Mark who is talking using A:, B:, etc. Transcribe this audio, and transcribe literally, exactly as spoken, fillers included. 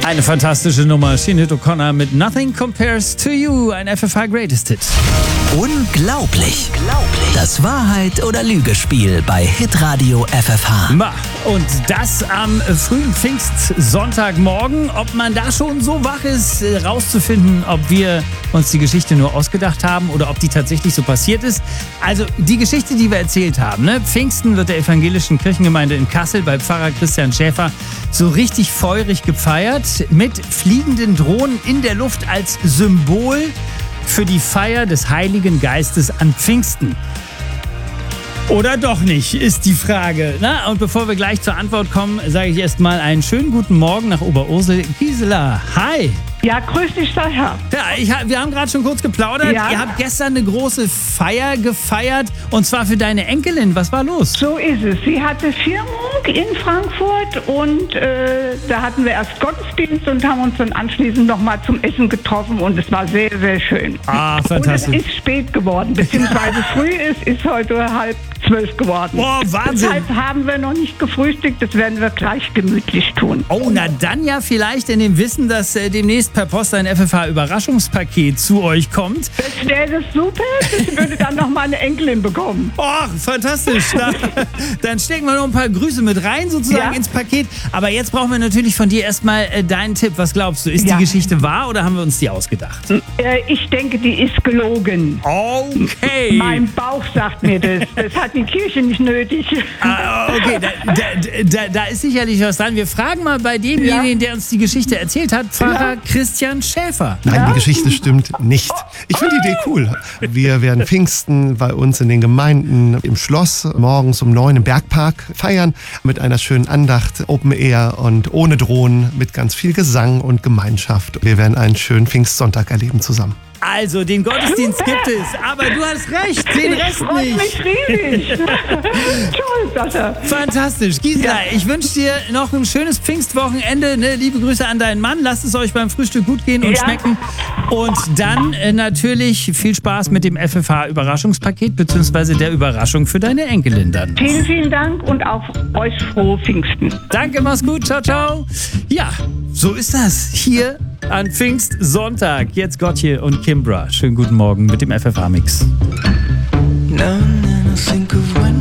A: Eine fantastische Nummer. Sinead O'Connor mit Nothing Compares to You. Ein F F H Greatest Hit.
B: Unglaublich. Das Wahrheit- oder Lügespiel bei Hitradio F F H.
A: Ma, und das am frühen Pfingstsonntagmorgen. Ob man da schon so wach ist, rauszufinden, ob wir uns die Geschichte nur ausgedacht haben oder ob die tatsächlich so passiert ist. Also die Geschichte, die wir erzählt haben, ne? Pfingsten wird der evangelischen Kirchengemeinde in Kassel bei Pfarrer Christian Schäfer so richtig feurig gefeiert. Mit fliegenden Drohnen in der Luft als Symbol für die Feier des Heiligen Geistes an Pfingsten. Oder doch nicht, ist die Frage. Na, und bevor wir gleich zur Antwort kommen, sage ich erst mal einen schönen guten Morgen nach Oberursel. Gisela, hi.
C: Ja, grüß dich, Sascha.
A: Ja, ich, wir haben gerade schon kurz geplaudert.
C: Ja.
A: Ihr habt gestern eine große Feier gefeiert und zwar für deine Enkelin. Was war los?
C: So ist es. Sie hatte Firmung in Frankfurt und äh, da hatten wir erst Gottesdienst und haben uns dann anschließend nochmal zum Essen getroffen und es war sehr, sehr schön.
A: Ah, fantastisch.
C: Und es ist spät geworden, beziehungsweise früh ist, ist heute halb zwölf geworden.
A: Boah, Wahnsinn.
C: Deshalb haben wir noch nicht gefrühstückt, das werden wir gleich gemütlich tun.
A: Oh, na dann ja vielleicht in dem Wissen, dass äh, demnächst per Post ein F F H-Überraschungspaket zu euch kommt.
C: Das wäre das super, ich würde dann noch mal eine Enkelin bekommen.
A: Och, fantastisch. Na, dann stecken wir noch ein paar Grüße mit rein sozusagen
C: Ja.
A: ins Paket. Aber jetzt brauchen wir natürlich von dir erstmal äh, deinen Tipp. Was glaubst du? Ist
C: Ja.
A: die Geschichte wahr oder haben wir uns die ausgedacht?
C: Äh, ich denke, die ist gelogen.
A: Okay.
C: Mein Bauch sagt mir das. Das hat die Kirche nicht nötig.
A: Ah, okay, da, da, da, da ist sicherlich was dran. Wir fragen mal bei demjenigen, der uns die Geschichte erzählt hat, Pfarrer
C: Ja.
A: Christian Schäfer.
D: Nein, die Geschichte stimmt nicht. Ich finde die Idee cool. Wir werden Pfingsten bei uns in den Gemeinden im Schloss morgens um neun im Bergpark feiern mit einer schönen Andacht, Open Air und ohne Drohnen, mit ganz viel Gesang und Gemeinschaft. Wir werden einen schönen Pfingstsonntag erleben zusammen.
A: Also, den Gottesdienst gibt es, aber du hast recht, den
C: Ich
A: Rest
C: freue
A: nicht.
C: mich riesig. Toll, Sascha.
A: Fantastisch. Gisela,
C: Ja.
A: ich wünsche dir noch ein schönes Pfingstwochenende. Ne? Liebe Grüße an deinen Mann. Lasst es euch beim Frühstück gut gehen und
C: Ja.
A: schmecken. Und dann äh, natürlich viel Spaß mit dem F F H-Überraschungspaket beziehungsweise der Überraschung für deine Enkelin dann.
C: Vielen, vielen Dank und auch euch frohe Pfingsten.
A: Danke, mach's gut. Ciao, ciao. Ja, so ist das hier an Pfingstsonntag. Jetzt Gottje und Kimbra. Schönen guten Morgen mit dem F F H-Mix.
E: Now and then I think of when